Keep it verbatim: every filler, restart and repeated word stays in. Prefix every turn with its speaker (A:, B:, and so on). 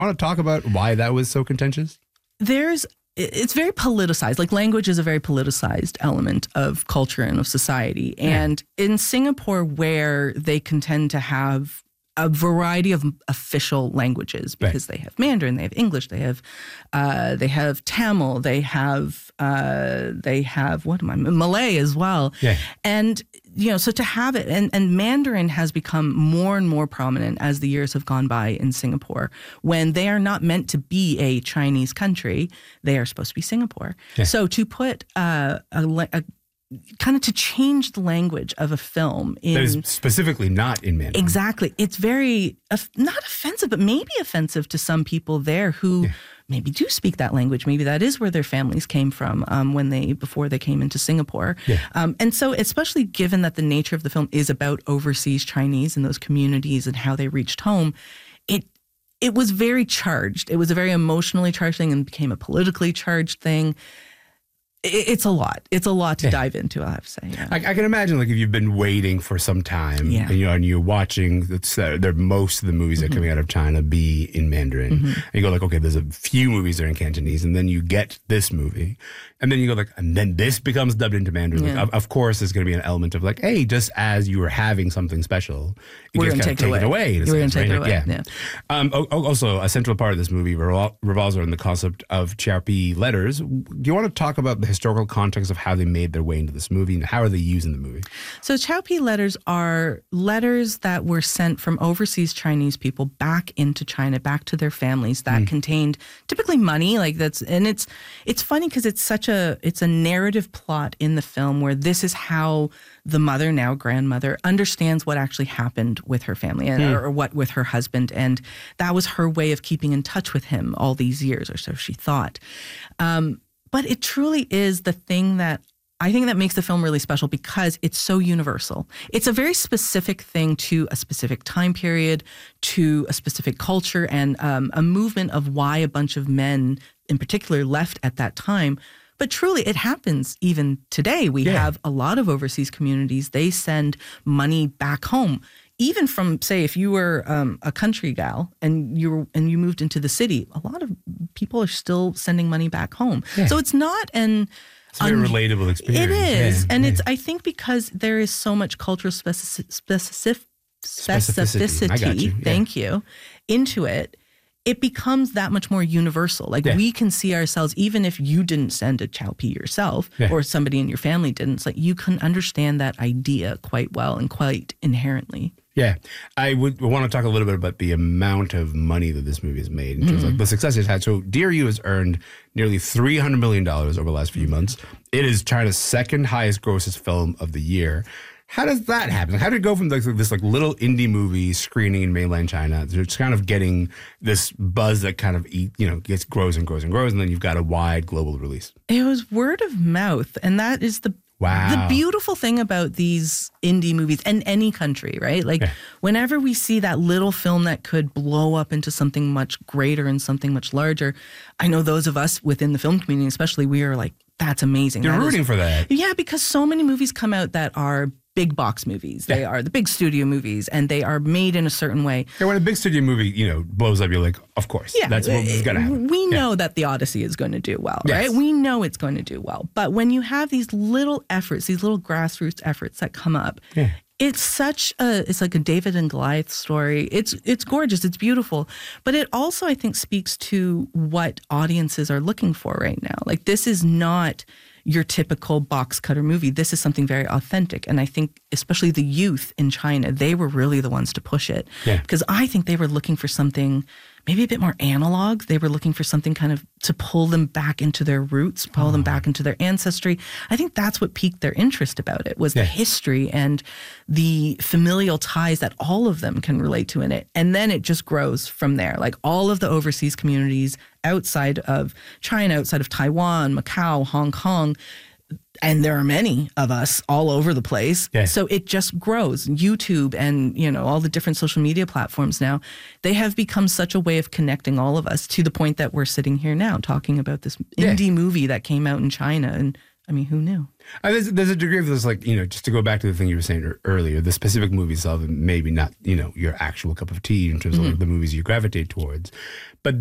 A: want to talk about why that was so contentious?
B: There's, it's very politicized. Like language is a very politicized element of culture and of society.
A: Yeah.
B: And in Singapore, where they can tend to have a variety of official languages because right. they have Mandarin, they have English, they have uh, they have Tamil, they have uh, they have what am I Malay as well,
A: yeah.
B: and you know so to have it and and Mandarin has become more and more prominent as the years have gone by in Singapore when they are not meant to be a Chinese country, they are supposed to be Singapore. Yeah. So to put uh, a, a kind of to change the language of a film in
A: that is specifically not in Mandarin.
B: Exactly. It's very, uh, not offensive, but maybe offensive to some people there who yeah. maybe do speak that language. Maybe that is where their families came from um, when they, before they came into Singapore.
A: Yeah.
B: Um, and so especially given that the nature of the film is about overseas Chinese and those communities and how they reached home, it it was very charged. It was a very emotionally charged thing and became a politically charged thing. It's a lot. It's a lot to yeah. dive into, I have to say. Yeah.
A: I, I can imagine, like, if you've been waiting for some time,
B: yeah.
A: and, you know, and you're watching, it's, uh, there most of the movies mm-hmm. that are coming out of China be in Mandarin. Mm-hmm. And you go like, okay, there's a few movies that are in Cantonese, and then you get this movie, and then you go like, and then this becomes dubbed into Mandarin.
B: Yeah.
A: Like, of, of course, there's going to be an element of like, hey, just as you were having something special, you
B: we're
A: just kind of take it away.
B: We're going to take
A: right?
B: it away.
A: Yeah.
B: yeah.
A: Um, also, a central part of this movie revol- revolves around the concept of Xiaopi letters. Do you want to talk about the historical context of how they made their way into this movie and how are they used in the movie?
B: So Xiaopi letters are letters that were sent from overseas Chinese people back into China, back to their families that mm. contained typically money. Like that's, and it's, it's funny because it's such a, it's a narrative plot in the film where this is how the mother, now grandmother, understands what actually happened with her family and, mm. or, or what with her husband. And that was her way of keeping in touch with him all these years, or so she thought. Um, But it truly is the thing that I think that makes the film really special because it's so universal. It's a very specific thing to a specific time period, to a specific culture, and um, a movement of why a bunch of men in particular left at that time. But truly, it happens even today. We yeah. have a lot of overseas communities. They send money back home. Even from, say, if you were um, a country gal and you were, and you moved into the city, a lot of people are still sending money back home. Yeah. So it's not an
A: it's a very un- relatable experience.
B: It is,
A: yeah.
B: and
A: yeah.
B: it's I think because there is so much cultural specific, specific, specificity.
A: specificity. I got you. Yeah.
B: Thank you. Into it. It becomes that much more universal. Like yeah. we can see ourselves, even if you didn't send a Xiaopi yourself yeah. or somebody in your family didn't, it's like you can understand that idea quite well and quite inherently.
A: Yeah. I would want to talk a little bit about the amount of money that this movie has made in terms mm-hmm. of like the success it's had. So Dear You has earned nearly three hundred million dollars over the last few months. It is China's second highest grossest film of the year. How does that happen? How did it go from like this like little indie movie screening in mainland China to just kind of getting this buzz that kind of eat, you know gets grows and grows and grows, and then you've got a wide global release?
B: It was word of mouth, and that is the
A: wow.
B: the beautiful thing about these indie movies and any country, right? Like
A: yeah.
B: whenever we see that little film that could blow up into something much greater and something much larger, I know those of us within the film community, especially, we are like, that's amazing.
A: You're
B: that
A: rooting
B: is,
A: for that.
B: Yeah, because so many movies come out that are big box movies. They yeah. are the big studio movies, and they are made in a certain way.
A: Yeah, when a big studio movie, you know, blows up, you're like, of course,
B: yeah,
A: that's what's going to happen.
B: We
A: yeah.
B: know that The Odyssey is going to do well,
A: yes.
B: right? We know it's going to do well. But when you have these little efforts, these little grassroots efforts that come up,
A: yeah.
B: it's such a, it's like a David and Goliath story. It's it's gorgeous. It's beautiful. But it also, I think, speaks to what audiences are looking for right now. Like, this is not your typical box cutter movie. This is something very authentic. And I think especially the youth in China, they were really the ones to push it.
A: Yeah.
B: Because I think they were looking for something maybe a bit more analog. They were looking for something kind of to pull them back into their roots, pull oh. them back into their ancestry. I think that's what piqued their interest about it, was yeah. the history and the familial ties that all of them can relate to in it. And then it just grows from there. Like all of the overseas communities outside of China, outside of Taiwan, Macau, Hong Kong, and there are many of us all over the place.
A: Yeah.
B: So it just grows. YouTube and, you know, all the different social media platforms now, they have become such a way of connecting all of us to the point that we're sitting here now talking about this
A: yeah.
B: indie movie that came out in China. And I mean, who knew?
A: Uh, there's, there's a degree of this, like, you know, just to go back to the thing you were saying earlier, the specific movies itself, maybe not, you know, your actual cup of tea in terms of like, the movies you gravitate towards. But